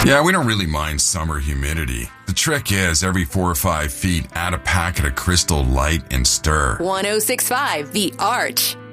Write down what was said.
Yeah, we don't really mind summer humidity. The trick is, every 4 or 5 feet, add a packet of Crystal Light and stir. 1065 The Arch.